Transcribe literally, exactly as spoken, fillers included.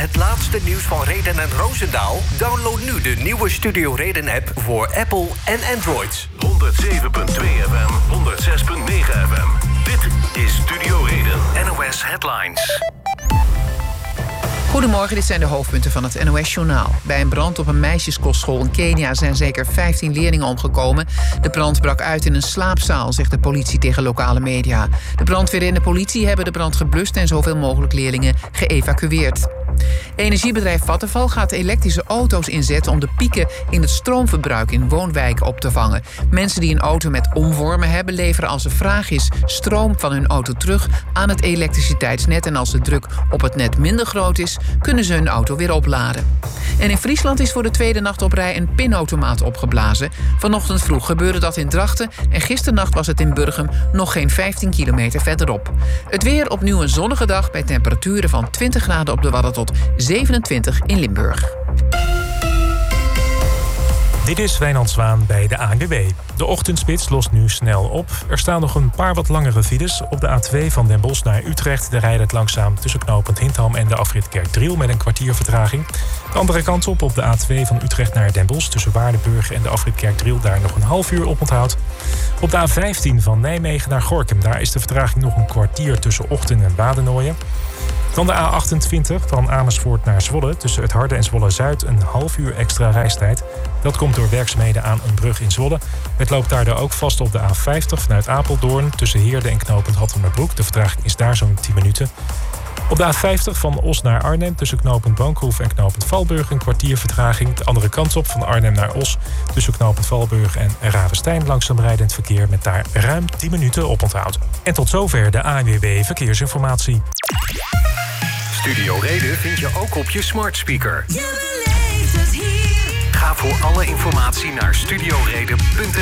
het laatste nieuws van Reden en Roosendaal? Download nu de nieuwe Studio Reden-app voor Apple en Android. honderdzeven komma twee F M, honderdzes komma negen F M. Dit is Studio Reden, N O S Headlines. Goedemorgen, dit zijn de hoofdpunten van het N O S-journaal. Bij een brand op een meisjeskostschool in Kenia zijn zeker vijftien leerlingen omgekomen. De brand brak uit in een slaapzaal, zegt de politie tegen lokale media. De brandweer en de politie hebben de brand geblust en zoveel mogelijk leerlingen geëvacueerd. Energiebedrijf Vattenfall gaat elektrische auto's inzetten om de pieken in het stroomverbruik in woonwijken op te vangen. Mensen die een auto met omvormen hebben, leveren als er vraag is stroom van hun auto terug aan het elektriciteitsnet. En als de druk op het net minder groot is, kunnen ze hun auto weer opladen. En in Friesland is voor de tweede nacht op rij een pinautomaat opgeblazen. Vanochtend vroeg gebeurde dat in Drachten en gisternacht was het in Burgum nog geen vijftien kilometer verderop. Het weer opnieuw een zonnige dag bij temperaturen van twintig graden op de Wadden tot zevenentwintig in Limburg. Dit is Wijnand Zwaan bij de A N W B. De ochtendspits lost nu snel op. Er staan nog een paar wat langere files. Op de A twee van Den Bosch naar Utrecht de rijdt het langzaam tussen knooppunt Hintham en de afrit Kerkdriel met een kwartier vertraging. De andere kant op, op de A twee van Utrecht naar Den Bosch tussen Waardenburg en de afrit Kerkdriel daar nog een half uur op onthoud. Op de A vijftien van Nijmegen naar Gorinchem, daar is de vertraging nog een kwartier tussen Ochten en Wadenoijen. Dan de A achtentwintig van Amersfoort naar Zwolle. Tussen het Harde en Zwolle-Zuid een half uur extra reistijd. Dat komt door werkzaamheden aan een brug in Zwolle. Het loopt daardoor ook vast op de A vijftig vanuit Apeldoorn. Tussen Heerde en knooppunt Hattemerbroek. De vertraging is daar zo'n tien minuten. Op de A vijftig van Os naar Arnhem. Tussen knooppunt Bankhoef en knooppunt Valburg een kwartier vertraging. De andere kant op van Arnhem naar Os. Tussen knooppunt Valburg en Ravenstein langzaam rijdend verkeer met daar ruim tien minuten op onthoud. En tot zover de A N W B Verkeersinformatie. Studio Reden vind je ook op je smart speaker. Je beleeft het hier. Ga voor alle informatie naar studio reden punt n